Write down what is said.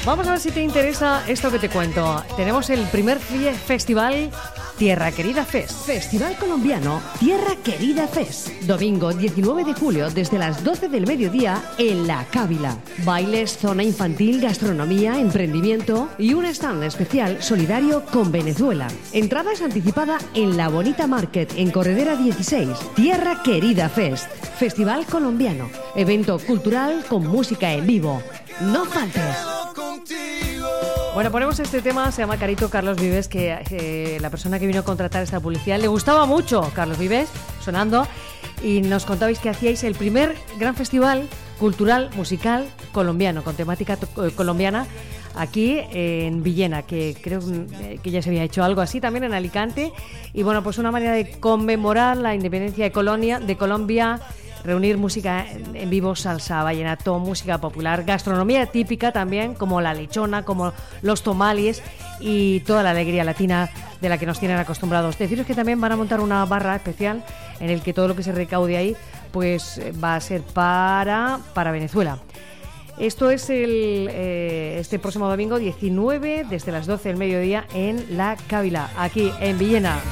Vamos a ver si te interesa esto que te cuento. Tenemos el primer festival Tierra Querida Fest. Festival colombiano Tierra Querida Fest. Domingo 19 de julio desde las 12 del mediodía en La Cávila. Bailes, zona infantil, gastronomía, emprendimiento y un stand especial solidario con Venezuela. Entradas anticipada en La Bonita Market en Corredera 16. Tierra Querida Fest. Festival colombiano. Evento cultural con música en vivo. No faltes. Bueno, ponemos este tema, se llama Carito Carlos Vives, que la persona que vino a contratar esta publicidad le gustaba mucho Carlos Vives, sonando, y nos contabais que hacíais el primer gran festival cultural, musical, colombiano, con temática colombiana, aquí en Villena, que creo que ya se había hecho algo así también en Alicante, y bueno, pues una manera de conmemorar la independencia de Colombia, reunir música en vivo, salsa, vallenato, música popular, gastronomía típica también, como la lechona, como los tamales y toda la alegría latina de la que nos tienen acostumbrados. Deciros que también van a montar una barra especial en el que todo lo que se recaude ahí pues va a ser para Venezuela. Esto es este próximo domingo 19 desde las 12 del mediodía en La Cávila, aquí en Villena.